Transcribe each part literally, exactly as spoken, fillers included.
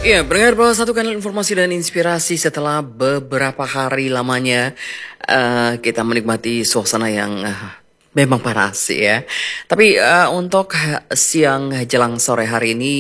Ya, pendengar bahwa satu kanal informasi dan inspirasi setelah beberapa hari lamanya eh, kita menikmati suasana yang eh, memang panas ya. Tapi eh, untuk siang jelang sore hari ini,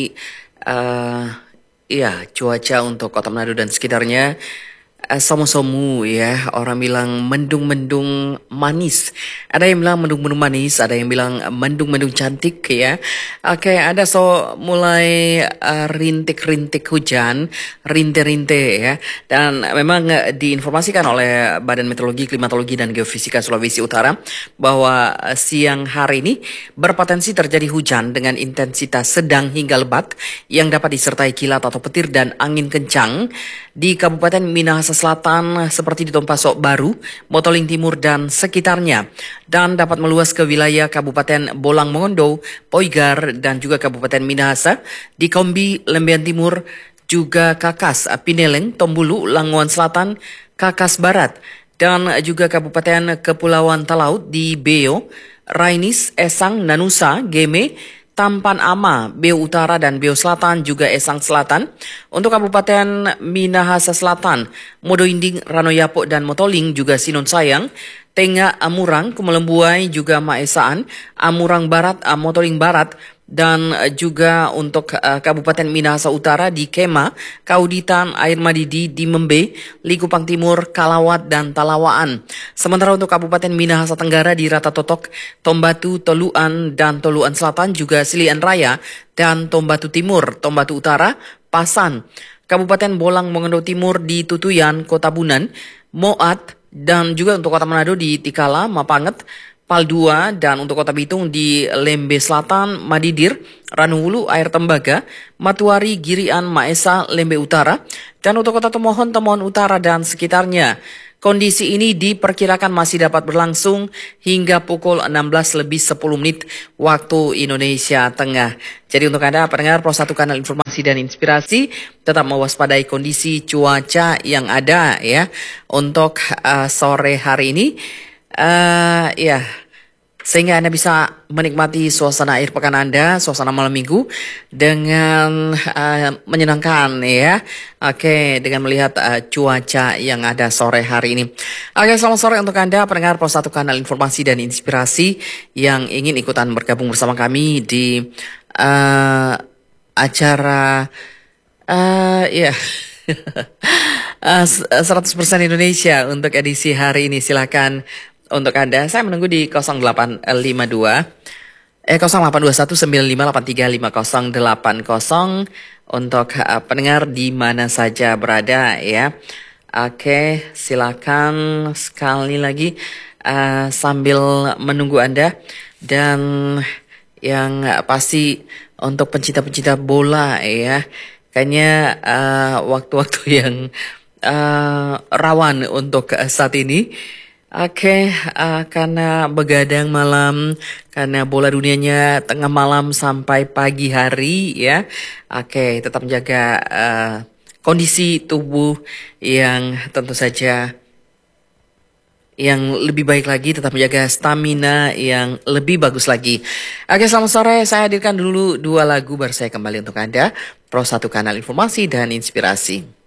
eh ya cuaca untuk Kota Manado dan sekitarnya eh, somu-somu ya. Orang bilang mendung-mendung manis. Ada yang bilang mendung-mendung manis, ada yang bilang mendung-mendung cantik ya. Oke, ada so mulai eh, rintik-rintik hujan, rinte-rinte ya. Dan memang eh, diinformasikan oleh Badan Meteorologi, Klimatologi dan Geofisika Sulawesi Utara bahwa eh, siang hari ini berpotensi terjadi hujan dengan intensitas sedang hingga lebat yang dapat disertai kilat atau petir dan angin kencang di Kabupaten Minahasa Selatan seperti di Tompasok Baru, Motoling Timur dan sekitarnya, dan dapat meluas ke wilayah Kabupaten Bolang Mongondo, Poigar dan juga Kabupaten Minahasa, di Kombi, Lembean Timur, juga Kakas, Pineleng, Tombulu, Languan Selatan, Kakas Barat, dan juga Kabupaten Kepulauan Talaut di Beo, Rainis, Esang, Nanusa, Geme, Tampan Ama, Beo Utara dan Beo Selatan, juga Esang Selatan. Untuk Kabupaten Minahasa Selatan, Modoinding, Ranoyapo dan Motoling, juga Sinon Sayang, Tenga, Amurang, Kumelembuai, juga Maesaan, Amurang Barat, Motoling Barat, dan juga untuk uh, Kabupaten Minahasa Utara di Kema, Kauditan, Air Madidi, di Membe, Likupang Timur, Kalawat, dan Talawaan. Sementara untuk Kabupaten Minahasa Tenggara di Ratatotok, Tombatu, Toluan, dan Toluan Selatan, juga Silian Raya, dan Tombatu Timur, Tombatu Utara, Pasan. Kabupaten Bolang Mongondo Timur di Tutuyan, Kota Bunan, Moat, dan juga untuk Kota Manado di Tikala, Mapanget, Paldua, dan untuk Kota Bitung di Lembe Selatan, Madidir, Ranuhulu, Air Tembaga, Matuari, Girian, Maesa, Lembe Utara, dan untuk Kota Tomohon, Tomohon Utara dan sekitarnya. Kondisi ini diperkirakan masih dapat berlangsung hingga pukul enam belas lebih sepuluh menit waktu Indonesia Tengah. Jadi untuk Anda pendengar Pro satu Kanal Informasi dan Inspirasi, tetap mewaspadai kondisi cuaca yang ada ya untuk uh, sore hari ini. Uh, ya, sehingga Anda bisa menikmati suasana akhir pekan Anda, suasana malam minggu dengan uh, menyenangkan ya. Oke, dengan melihat uh, cuaca yang ada sore hari ini. Oke, selamat sore untuk Anda pendengar Pro satu Kanal Informasi dan Inspirasi yang ingin ikutan bergabung bersama kami di uh, acara uh, ya. uh, seratus persen Indonesia untuk edisi hari ini. Silakan untuk Anda, saya menunggu di nol delapan lima dua eh nol delapan dua satu sembilan lima delapan tiga lima nol delapan nol untuk uh, pendengar di mana saja berada ya. Oke, silakan sekali lagi uh, sambil menunggu Anda, dan yang uh, pasti untuk pencinta-pencinta bola ya, kayaknya uh, waktu-waktu yang uh, rawan untuk uh, saat ini. Oke, uh, karena begadang malam, karena bola dunianya tengah malam sampai pagi hari ya. Oke, tetap menjaga uh, kondisi tubuh yang tentu saja yang lebih baik lagi, tetap menjaga stamina yang lebih bagus lagi. Oke, selamat sore, saya hadirkan dulu dua lagu baru saya kembali untuk Anda, Pro satu Kanal Informasi dan Inspirasi.